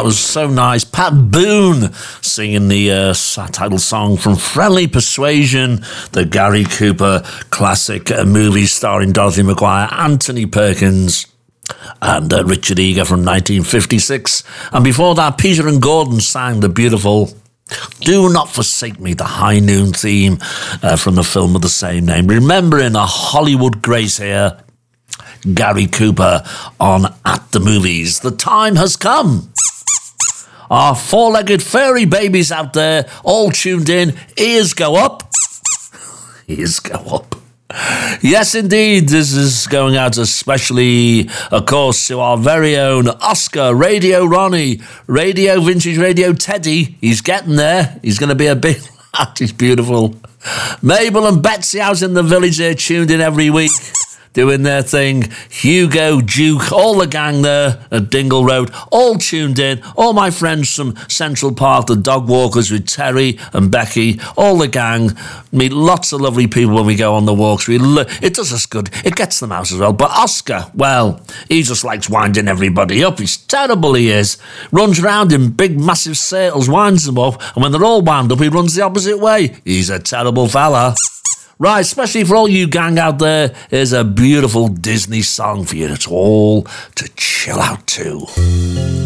that was so nice. Pat Boone singing the title song from Friendly Persuasion, the Gary Cooper classic movie starring Dorothy McGuire, Anthony Perkins, and Richard Eager from 1956. And before that, Peter and Gordon sang the beautiful Do Not Forsake Me, the High Noon theme from the film of the same name. Remembering a Hollywood grace here, Gary Cooper on At the Movies. The time has come. Our four-legged furry babies out there, all tuned in. Ears go up. Ears go up. Yes, indeed. This is going out especially, of course, to our very own Oscar, Radio Ronnie, Radio Vintage Radio Teddy. He's getting there. He's going to be a big lad. He's beautiful. Mabel and Betsy out in the village, they're tuned in every week, doing their thing. Hugo, Duke, all the gang there at Dingle Road, all tuned in. All my friends from Central Park, the dog walkers with Terry and Becky, all the gang. Meet lots of lovely people when we go on the walks. It does us good. It gets them out as well. But Oscar, well, he just likes winding everybody up. He's terrible, he is. Runs around in big, massive circles, winds them up, and when they're all wound up, he runs the opposite way. He's a terrible fella. Right, especially for all you gang out there, here's a beautiful Disney song for you. It's all to chill out to.